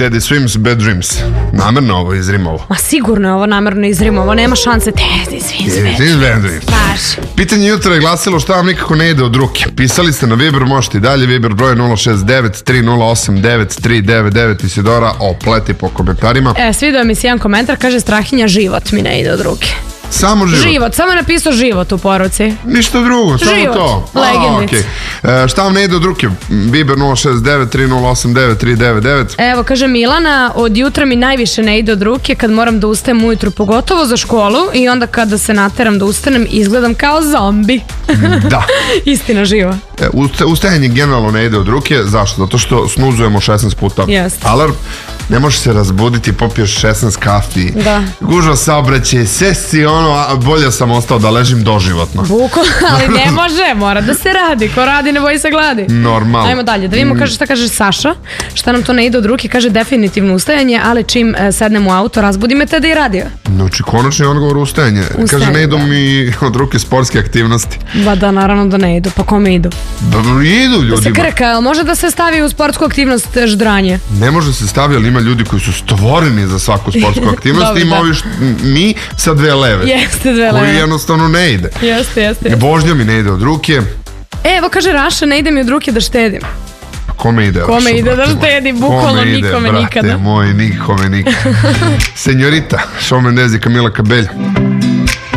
Teddy Swims, Bad Dreams. Namerno ovo izrimovo. Ma sigurno je ovo namerno izrimovo, nema šanse. Teddy Swims, Bad Dreams. baš. Pitanje jutra je glasilo šta vam nikako ne ide od ruke. Pisali ste na Viber, možete i dalje. Viber broj 069 308 9399. Isidora opleti po komentarima. Svidio mi se jedan komentar, kaže Strahinja, život mi ne ide od ruke. Samo život. Život, samo je napisao život u poruci. Ništa drugo, samo život. to. Legendic. Šta vam ne ide od ruke? Viber 069 308 9399. Evo, kaže Milana, od jutra mi najviše ne ide od ruke kad moram da ustajem ujutru, pogotovo za školu, i onda kada se nateram da ustanem izgledam kao zombi. Da. Istina živa. Ustajanje generalno ne ide od ruke. Zašto? Zato što snuzujemo 16 puta Jeste. alarm. Ne možeš se razbuditi, popiješ 16 kafi. Da. Gužva saobraćaj, sesi ono, bolje sam ostao da ležim doživotno. Bukvalno, ali ne može, mora da se radi. Ko radi ne boji se gladi. Normalno. Ajmo dalje, da vidimo šta kaže Saša. Šta nam to ne ide od ruke, kaže definitivno ustajanje, ali čim sednem u auto, razbudi me tada i radio. Znači, konačni odgovor ustajanje. Kaže, ne idu mi od ruke sportske aktivnosti. Ba da, naravno da ne idu. Pa kome idu? Idu ljudima. Da se krka, ali može da se stavi u sportsku aktivnost ždranje? Ne može se stavi, ali ima ljudi koji su stvoreni za svaku sportsku aktivnost. Dobre, ima da. ovi mi sa dve leve. Jeste, dve leve. Koji jednostavno ne ide. Jeste. Vožnja mi ne ide od ruke. Evo, kaže Raša, ne ide mi od ruke da štedim. Kome ide? Kome ide da štedi, bukvalno nikome nikada. Brate moj, nikome nikada. Senjorita, Shawn Mendes i Camila Cabello.